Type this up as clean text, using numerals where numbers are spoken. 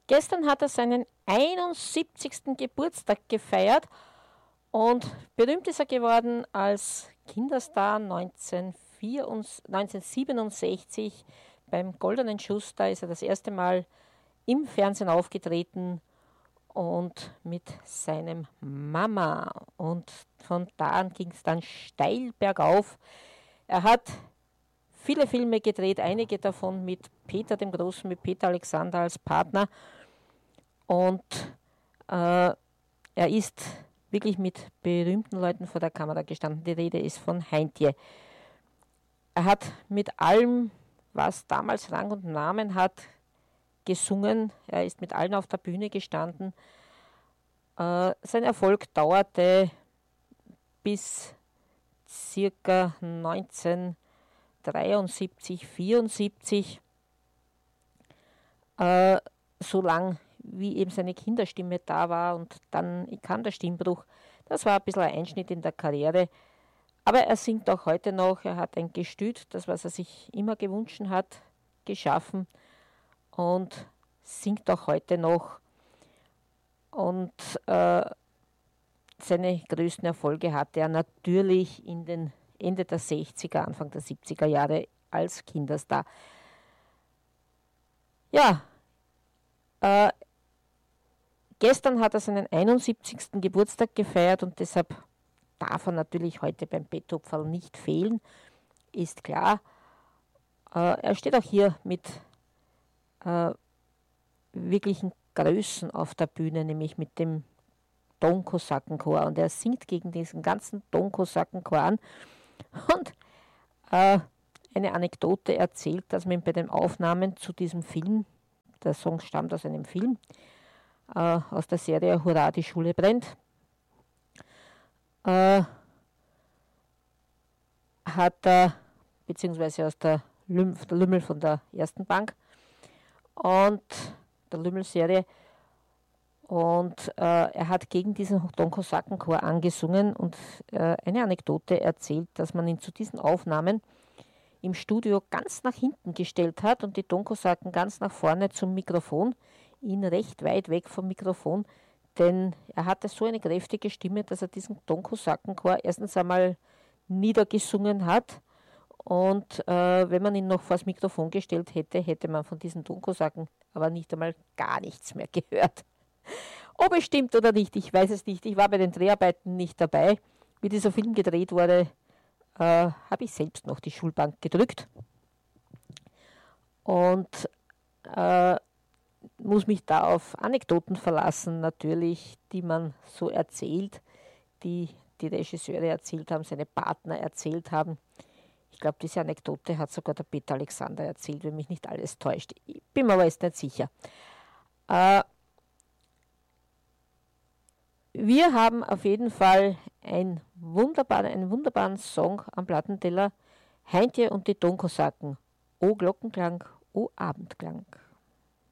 Gestern hat er seinen 71. Geburtstag gefeiert und berühmt ist er geworden als Kinderstar 1967 beim Goldenen Schuss. Da ist er das erste Mal im Fernsehen aufgetreten und mit seinem Mama. Und von da an ging es dann steil bergauf. Er hat viele Filme gedreht, einige davon mit Peter dem Großen, mit Peter Alexander als Partner. Und er ist wirklich mit berühmten Leuten vor der Kamera gestanden. Die Rede ist von Heintje. Er hat mit allem, was damals Rang und Namen hat, gesungen. Er ist mit allen auf der Bühne gestanden. Sein Erfolg dauerte bis circa 1973, 74, so lang wie eben seine Kinderstimme da war, und dann kam der Stimmbruch. Das war ein bisschen ein Einschnitt in der Karriere, aber er singt auch heute noch. Er hat ein Gestüt, das, was er sich immer gewünscht hat, geschaffen und singt auch heute noch. Und seine größten Erfolge hatte er natürlich in den Ende der 60er, Anfang der 70er Jahre als Kinderstar. Ja, gestern hat er seinen 71. Geburtstag gefeiert und deshalb darf er natürlich heute beim Betthupferl nicht fehlen, ist klar. Er steht auch hier mit wirklichen Größen auf der Bühne, nämlich mit dem Domkosakenchor, und er singt gegen diesen ganzen Domkosakenchor an. Und eine Anekdote erzählt, dass man bei den Aufnahmen zu diesem Film, der Song stammt aus einem Film, aus der Serie Hurra, die Schule brennt, hat er, beziehungsweise aus der Lümmel von der ersten Bank und der Lümmel-Serie, und er hat gegen diesen Domkosakenchor angesungen, und eine Anekdote erzählt, dass man ihn zu diesen Aufnahmen im Studio ganz nach hinten gestellt hat und die Domkosaken ganz nach vorne zum Mikrofon, ihn recht weit weg vom Mikrofon, denn er hatte so eine kräftige Stimme, dass er diesen Domkosakenchor erstens einmal niedergesungen hat, und wenn man ihn noch vor das Mikrofon gestellt hätte, hätte man von diesen Domkosaken aber nicht einmal gar nichts mehr gehört. Ob es stimmt oder nicht, ich weiß es nicht. Ich war bei den Dreharbeiten nicht dabei. Wie dieser Film gedreht wurde, habe ich selbst noch die Schulbank gedrückt und muss mich da auf Anekdoten verlassen, natürlich, die man so erzählt, die die Regisseure erzählt haben, seine Partner erzählt haben. Ich glaube, diese Anekdote hat sogar der Peter Alexander erzählt, wenn mich nicht alles täuscht. Ich bin mir aber jetzt nicht sicher. Wir haben auf jeden Fall einen wunderbaren Song am Plattenteller. Heintje und die Domkosaken. O Glockenklang, o Abendklang.